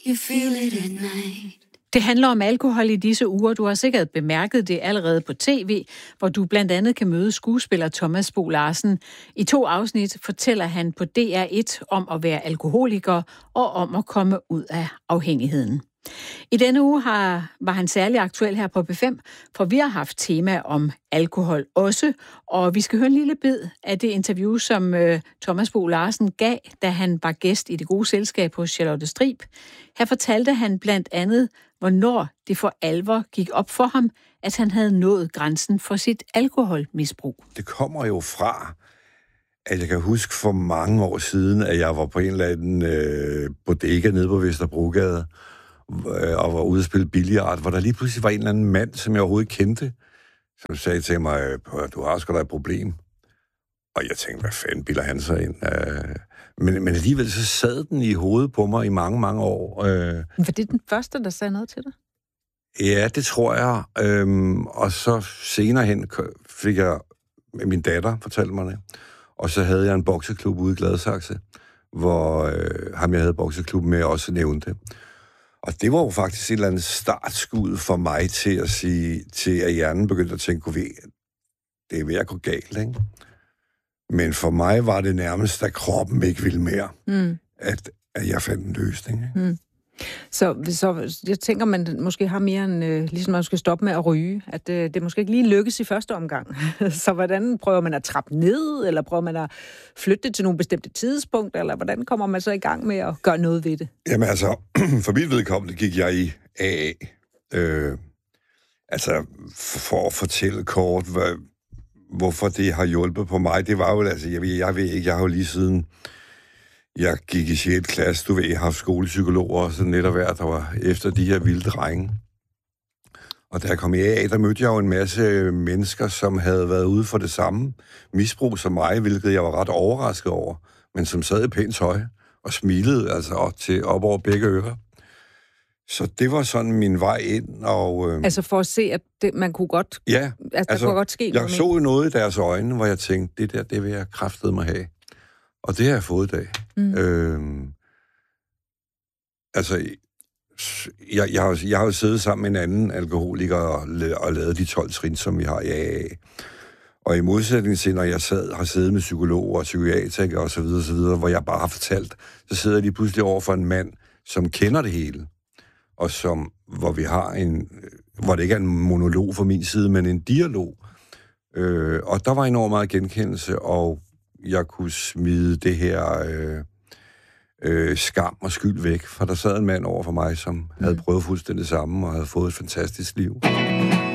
You feel it at night. Det handler om alkohol i disse uger. Du har sikkert bemærket det allerede på tv, hvor du blandt andet kan møde skuespiller Thomas Bo Larsen. I 2 afsnit fortæller han på DR1 om at være alkoholiker og om at komme ud af afhængigheden. I denne uge var han særlig aktuel her på B5, for vi har haft tema om alkohol også, og vi skal høre en lille bid af det interview, som Thomas Bo Larsen gav, da han var gæst i Det Gode Selskab hos Charlotte Strib. Her fortalte han blandt andet, hvornår det for alvor gik op for ham, at han havde nået grænsen for sit alkoholmisbrug. Det kommer jo fra, at jeg kan huske for mange år siden, at jeg var på en eller anden bodega nede på Vesterbrogade, og var ude at spille billiard, hvor der lige pludselig var en eller anden mand, som jeg overhovedet ikke kendte, som sagde til mig, du har sgu da et problem. Og jeg tænkte, hvad fanden bilder han sig ind? Men alligevel så sad den i hovedet på mig i mange, mange år. Var det den første, der sagde noget til dig? Ja, det tror jeg. Og så senere hen fik jeg min datter, fortalte mig det. Og så havde jeg en bokseklub ude i Gladsaxe, hvor ham jeg havde bokseklub med også nævnte. Og det var jo faktisk et eller andet startskud for mig til at sige, til at hjernen begyndte at tænke, det er ved at gå galt, ikke? Men for mig var det nærmest, at kroppen ikke ville mere, at jeg fandt en løsning. Ikke? Mm. Så jeg tænker, man måske har mere end, ligesom man skal stoppe med at ryge, at det måske ikke lige lykkes i første omgang. Så hvordan prøver man at trappe ned, eller prøver man at flytte det til nogle bestemte tidspunkter, eller hvordan kommer man så i gang med at gøre noget ved det? Jamen altså, for mit vedkommende gik jeg i AA. Altså, for at fortælle kort, hvorfor det har hjulpet på mig, det var jo, altså, jeg ved ikke, jeg har jo lige siden jeg gik i 6. klasse, du ved, jeg har haft skolepsykologer og sådan lidt af hvert, der var efter de her vilde drenge. Og da jeg kom i AA, der mødte jeg jo en masse mennesker, som havde været ude for det samme misbrug som mig, hvilket jeg var ret overrasket over, men som sad i pænt tøj og smilede altså op over begge ører. Så det var sådan min vej ind, og... Altså for at se, at man kunne godt... Ja, der kunne godt ske jeg så jo noget i deres øjne, hvor jeg tænkte, det vil jeg kraftedeme have. Og det har jeg fået i dag. Altså, jeg har jo siddet sammen med en anden alkoholiker og lavet de 12 trin, som vi har i AA. Og i modsætning til, når jeg har siddet med psykologer og psykiatrikere og så videre, hvor jeg bare har fortalt, så sidder jeg lige pludselig over for en mand, som kender det hele. Og hvor det ikke er en monolog fra min side, men en dialog. Og der var enormt meget genkendelse, og jeg kunne smide det her skam og skyld væk, for der sad en mand over for mig, som havde prøvet fuldstændig det samme og havde fået et fantastisk liv.